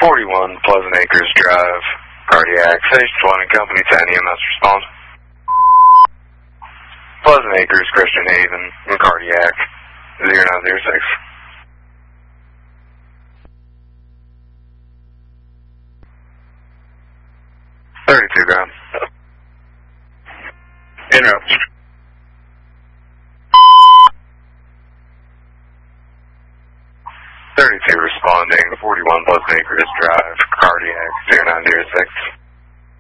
41 Pleasant Acres Drive, cardiac. Station 1 and Company 10 EMS respond. Pleasant Acres, Christian Haven, and cardiac, 0906. 32 ground. En route. 32 responding, 41 Pleasant Acres Drive, cardiac, 0906.